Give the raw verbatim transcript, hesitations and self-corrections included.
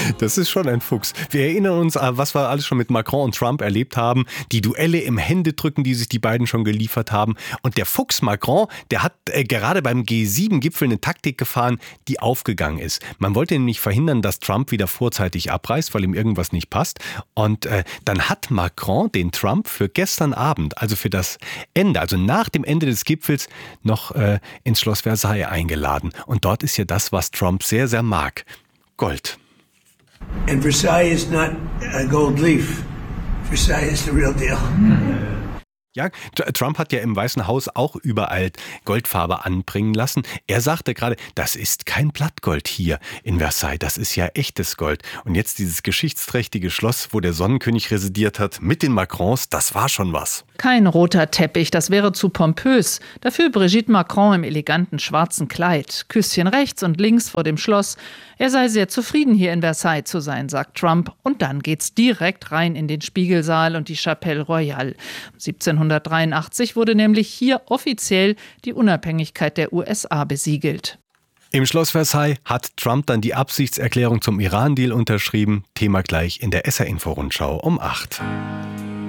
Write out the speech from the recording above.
Das ist schon ein Fuchs. Wir erinnern uns an, was wir alles schon mit Macron und Trump erlebt haben. Die Duelle im Händedrücken, die sich die beiden schon geliefert haben. Und der Fuchs Macron, der hat äh, gerade beim G sieben Gipfel eine Taktik gefahren, die aufgegangen ist. Man wollte nämlich verhindern, dass Trump wieder vorzeitig abreist, weil ihm irgendwas nicht passt. Und äh, dann hat Macron den Trump für gestern Abend, also für das Ende, also nach dem Ende des Gipfels, noch äh, ins Schloss Versailles eingeladen. Und dort ist ja das, was Trump sehr, sehr mag. Gold. And Versailles is not a gold leaf. Versailles is the real deal. Ja, Trump hat ja im Weißen Haus auch überall Goldfarbe anbringen lassen. Er sagte gerade, das ist kein Blattgold hier in Versailles, das ist ja echtes Gold. Und jetzt dieses geschichtsträchtige Schloss, wo der Sonnenkönig residiert hat, mit den Macrons, das war schon was. Kein roter Teppich, das wäre zu pompös. Dafür Brigitte Macron im eleganten schwarzen Kleid. Küsschen rechts und links vor dem Schloss. Er sei sehr zufrieden, hier in Versailles zu sein, sagt Trump. Und dann geht's direkt rein in den Spiegelsaal und die Chapelle Royale. siebzehnhundertdreiundachtzig wurde nämlich hier offiziell die Unabhängigkeit der U S A besiegelt. Im Schloss Versailles hat Trump dann die Absichtserklärung zum Iran-Deal unterschrieben. Thema gleich in der S R-Info-Rundschau um acht.